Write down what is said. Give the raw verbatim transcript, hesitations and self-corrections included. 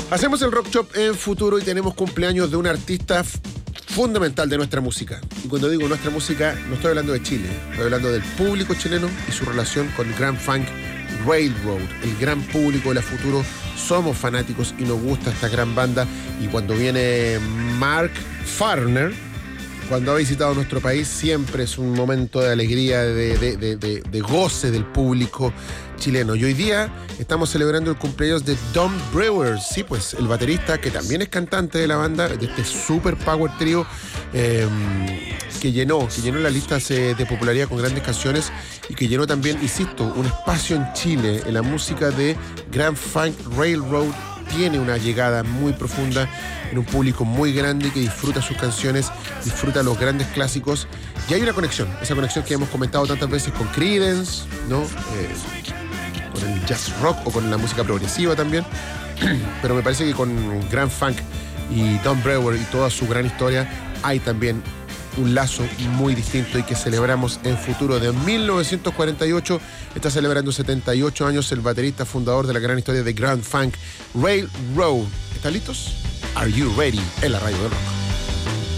Hacemos el Rock Shop en Futuro y tenemos cumpleaños de un artista fundamental de nuestra música. Y cuando digo nuestra música, no estoy hablando de Chile, estoy hablando del público chileno y su relación con el Grand Funk Railroad. El gran público de la Futuro somos fanáticos y nos gusta esta gran banda. Y cuando viene Mark Farner, cuando ha visitado nuestro país, siempre es un momento de alegría, de, de, de, de, de goce del público chileno. Y hoy día estamos celebrando el cumpleaños de Don Brewer, sí, pues el baterista que también es cantante de la banda, de este super power trio eh, que llenó, que llenó las listas eh, de popularidad con grandes canciones y que llenó también, insisto, un espacio en Chile en la música de Grand Funk Railroad. Tiene una llegada muy profunda en un público muy grande que disfruta sus canciones, disfruta los grandes clásicos. Y hay una conexión, esa conexión que hemos comentado tantas veces con Creedence, ¿no? Eh, con el jazz rock o con la música progresiva también. Pero me parece que con Grand Funk y Don Brewer y toda su gran historia hay también un lazo muy distinto y que celebramos en Futuro. De mil novecientos cuarenta y ocho está celebrando setenta y ocho años el baterista fundador de la gran historia de Grand Funk Railroad. ¿Están listos? Are you ready? En la radio del rock.